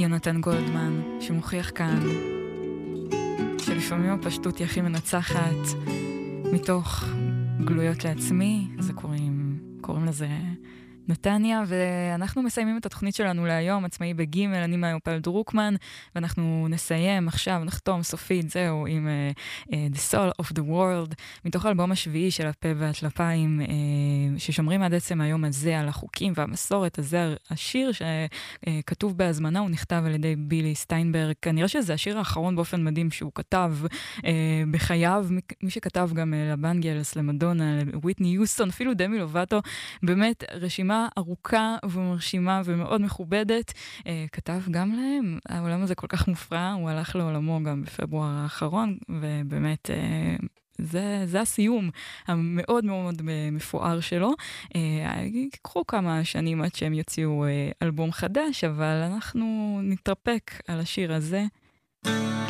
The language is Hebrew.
יונתן גולדמן, שמוכיח כאן שלפעמים הפשטות היא הכי מנצחת מתוך גלויות לעצמי, זה קוראים לזה נתניה, ואנחנו מסיימים את התוכנית שלנו להיום, עצמאי בגימל, אני מאיופל דרוקמן, ואנחנו נסיים עכשיו, נחתום סופית, זהו, עם The Soul of the World, מתוך האלבום השביעי של הפה והטלפיים, ששומרים עד עצם היום הזה על החוקים והמסורת הזה, השיר שכתוב בהזמנה, הוא נכתב על ידי בילי סטיינברג, כנראה שזה השיר האחרון באופן מדהים שהוא כתב בחייו, מי שכתב גם לבנגלס, למדונה, לוויטני יוסטון, אפילו דמי לובטו, באמת רשימה ארוכה ומרשימה ומאוד מכובדת, כתב גם להם, העולם הזה כל כך מופרע, הוא הלך לעולמו גם בפברואר האחרון, ובאמת זה הסיום המאוד מאוד מפואר שלו. יקחו כמה שנים עד שהם יוציאו אלבום חדש, אבל אנחנו נתרפק על השיר הזה.